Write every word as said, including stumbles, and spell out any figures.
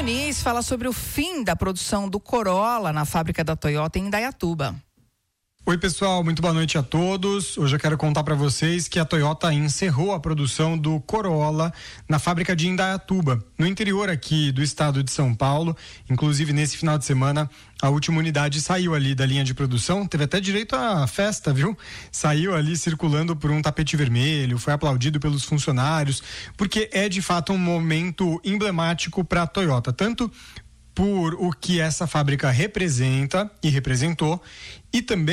Muniz fala sobre o fim da produção do Corolla na fábrica da Toyota em Indaiatuba. Oi pessoal, muito boa noite a todos. Hoje eu quero contar para vocês que a Toyota encerrou a produção do Corolla na fábrica de Indaiatuba, no interior aqui do estado de São Paulo. Inclusive nesse final de semana a última unidade saiu ali da linha de produção, teve até direito à festa, viu? Saiu ali circulando por um tapete vermelho, foi aplaudido pelos funcionários, porque é de fato um momento emblemático para a Toyota, tanto por o que essa fábrica representa e representou, e também